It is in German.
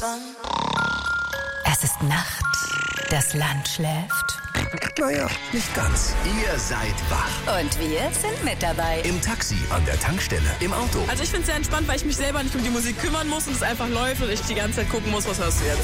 Es ist Nacht. Das Land schläft. Naja, nicht ganz. Ihr seid wach. Und wir sind mit dabei. Im Taxi, an der Tankstelle, im Auto. Also ich finde es sehr entspannt, weil ich mich selber nicht um die Musik kümmern muss und es einfach läuft und ich die ganze Zeit gucken muss, was hörst du jetzt.